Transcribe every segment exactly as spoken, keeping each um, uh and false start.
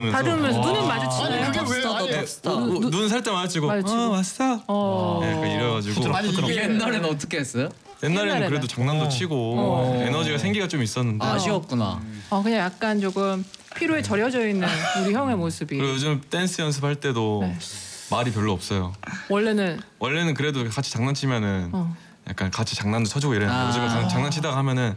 다루면서 눈은 마주치나요? 아니 그게 왜? 아니, 눈 살짝 마주치고 어 왔어? 어 약간 이래가지고. 아니 이게 옛날에는 어떻게 했어요? 옛날에는 옛날에는. 그래도 장난도 치고 어. 에너지가 생기가 좀 있었는데 아쉬웠구나. 어 그냥 약간 조금 피로에 절여져 있는 우리 형의 모습이. 그리고 요즘 댄스 연습할 때도 네. 말이 별로 없어요. 원래는 원래는 그래도 같이 장난치면은 어. 약간 같이 장난도 쳐주고 이랬는데 아. 요즘은 장- 장난치다가 하면은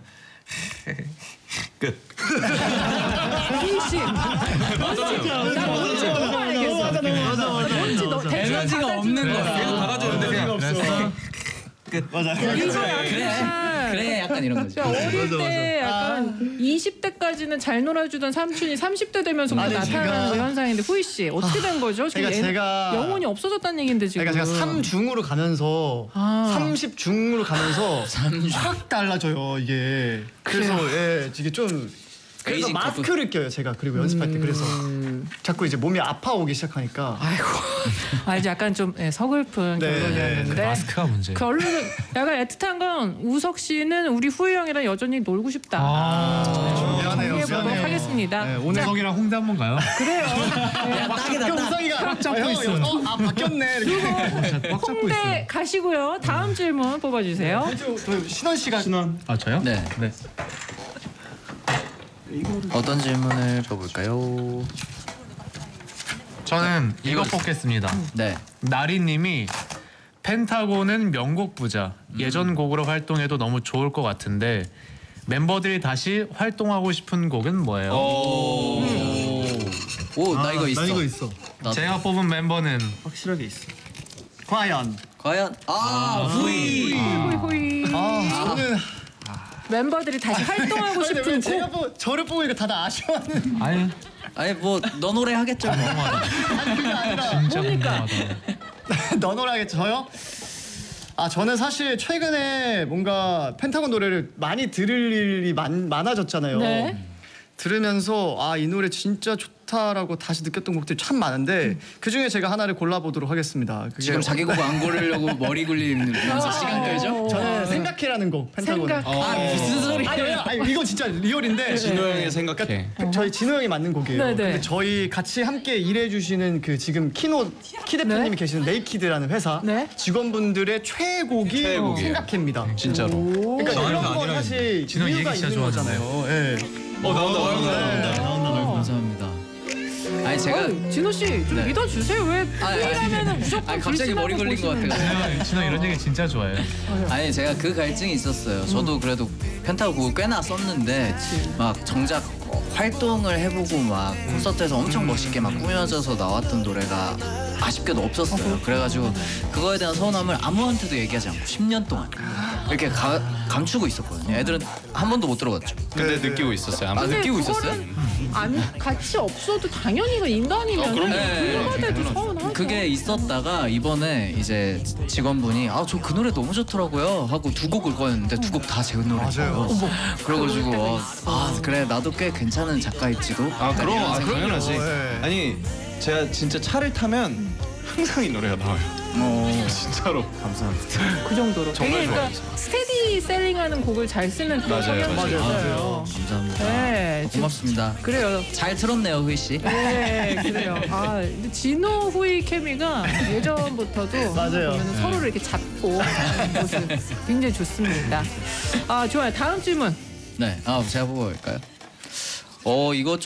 끝. 휘씨. 나 뭔지 너무 알겠어. 뭔지 너 에너지가 없는 계속 거야. 받아주는데 그냥 맞아. 이거 약간 그래, 그래 약간 이런 거지. 어릴 때 약간 이십 대까지는 잘 놀아주던 삼촌이 삼십 대 되면서부터 아니, 나타나는 제가- 거 현상인데 후이 씨 어떻게 된 거죠? 지금 그러니까 애- 제가- 영혼이 없어졌다는 얘긴데 지금. 그러니까 제가 삼중으로 가면서 아. 삼십중으로 가면서 확 달라져요 이게. 그래서 예 이게 좀 그래서 에이징 마스크를 껴요 제가. 그리고 연습할 때 그래서 자꾸 이제 몸이 아파오기 시작하니까. 아이고, 아 이제 약간 좀 예, 서글픈 네, 결론이었는데. 네. 마스크가 문제. 결론은 약간 애틋한 건 우석 씨는 우리 후이 형이랑 여전히 놀고 싶다. 미안해요, 정리해 보도록 미안해요. 하겠습니다. 네, 오늘 자, 우석이랑 홍대 한번 가요? 그래요. 야 딱이다 딱. 우성이가 꽉 잡고 형, 있어요. 어, 아 바뀌었네. 이렇게. 꽉 잡고 있어요. 홍대 가시고요. 다음 질문 뽑아주세요. 저 신원 씨가 신원. 아 저요? 네. 네. 어떤 질문을 뽑을까요? 저는 이거 이거- 뽑겠습니다. 네. 나리님이 펜타곤은 명곡 부자. 예전 곡으로 활동해도 너무 좋을 것 같은데 멤버들이 다시 활동하고 싶은 곡은 뭐예요? 오 나 이거 있어. 나 이거 있어. 나도. 제가 뽑은 멤버는 확실하게 있어. 과연. 과연 아 후이. 후이 후이. 아 저는 멤버들이 다시 활동하고 아니, 왜 싶은 제가 곡. 보, 저를 뽑으니까 다들 아쉬워하는. 아니 아니 뭐 너 노래 하겠죠. 뭐. 아니 그게 아니라 진짜 뭡니까? 궁금하다. 너노라게 저요? 아 저는 사실 최근에 뭔가 펜타곤 노래를 많이 들을 일이 많, 많아졌잖아요. 네. 들으면서 아 이 노래 진짜 좋다라고 다시 느꼈던 곡들이 참 많은데 그 중에 제가 하나를 골라보도록 하겠습니다. 그게 지금 자기 곡 안 고르려고 머리 굴리면서 시간 끌죠? 저는 생각해라는 곡 펜타곤. 생각. 아 무슨 소리야? 아니, 아니, 아니 이거 진짜 리얼인데 진호 형이 생각해. 그 저희 진호 형이 만든 곡이에요. 네네. 근데 저희 같이 함께 일해주시는 그 지금 키노 키 대표님이 네. 계시는 네이키드라는 회사 네. 직원분들의 최애곡이 최애곡이에요. 생각해입니다. 진짜로. 그러니까 나는 이런 건 아니라는데. 사실 진호 이유가 얘기 진짜 있는 좋아하는데. 거잖아요. 예. 어 나온다 나온다. 감사합니다. 아니 제가 어, 진호 씨 좀 네. 믿어주세요. 왜 아, 아니, 후이라면은 무조건 아니, 갑자기 머리 굴린 것 같아요. 진호, 진호 이런 얘기 진짜 좋아해요. 아니 제가 그 갈증이 있었어요. 저도 그래도 펜타곤 곡을 꽤나 썼는데 막 정작 활동을 해보고 막 콘서트에서 엄청 멋있게 막 꾸며져서 나왔던 노래가 아쉽게도 없었어요. 그래가지고 그거에 대한 서운함을 아무한테도 얘기하지 않고 십 년 동안 이렇게 가, 감추고 있었거든요. 애들은 한 번도 못 들어봤죠. 근데 느끼고 있었어요. 아 아무튼. 느끼고 있었어요? 안 같이 없어도 당연히 그 인간이면 그럼요. 불러대도 서운하죠. 그게 있었다가 이번에 이제 직원분이 아 저 그 노래 너무 좋더라고요 하고 두 곡을 꺼냈는데 두 곡 다 제 노래예요. 그래가지고 어, 아 그래 나도 꽤 괜찮은 작가일지도. 아 약간 그럼 이런 아, 생각이 당연하지. 네. 아니 제가 진짜 차를 타면 항상 이 노래가 나와요. 어, 진짜로. 감사합니다. 그 정도로. 정말 되게 그러니까 좋아요. 스테디 셀링하는 곡을 잘 쓰는 그런 맞아요, 성향이 맞아요. 있어요. 감사합니다. 네, 진- 고맙습니다. 그래요. 잘 틀었네요 후이 씨. 네, 그래요. 아, 근데 진호 후이 케미가 예전부터도 맞아요. 보면 서로를 이렇게 잡고 하는 모습 굉장히 좋습니다. 아, 좋아요. 다음 질문. 네, 아 제가 보고 갈까요? 어 이거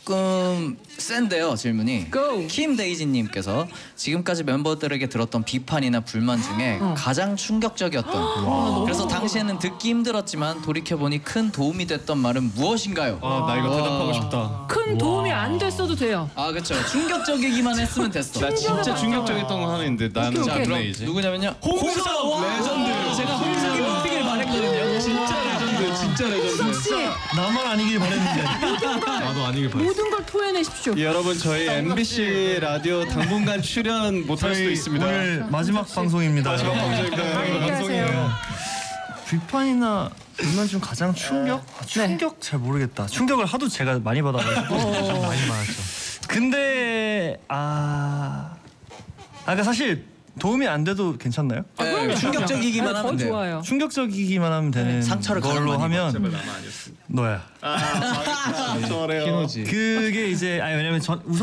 조금 센데요 질문이. Go. 김데이지님께서 지금까지 멤버들에게 들었던 비판이나 불만 중에 가장 충격적이었던 그래서 당시에는 듣기 힘들었지만 돌이켜보니 큰 도움이 됐던 말은 무엇인가요? 아 나 이거 대답하고 싶다. 큰 도움이 안 됐어도 돼요. 아 그렇죠. 충격적이기만 했으면 됐어. 나 진짜 충격적이었던 거 하나 있는데 나는 오케이, 오케이. 그럼 그럼 누구냐면요? 홍석 와! 레전드. 제가 홍석이 뽑히길 바랬거든요. 진짜 레전드. 진짜 레전드. 혹시 나만 아니길 바랬는데. 나도 아니길 바랬어. 모든 걸 토해내십시오. 여러분 저희 엠비씨 라디오 당분간 출연 못할 수도 있습니다. 오늘 마지막 방송입니다. 마지막 방송입니다. 함께 방송이에요. 하세요. 비판이나 불만 중 가장 충격? 아, 충격 잘 모르겠다. 충격을 하도 제가 많이 받아가지고 많이 받았죠. 근데 아, 아 그러니까 사실 도움이 안 돼도 괜찮나요? 네, 그럼요. 충격적이기만 네, 하면 더 돼요. 좋아요. 충격적이기만 하면 되는 상처를 가장 걸로 많이 하면 나만 아니었어. 너야. 아, 저래요. 키노지. 그게 이제 아니 왜냐면 전 우선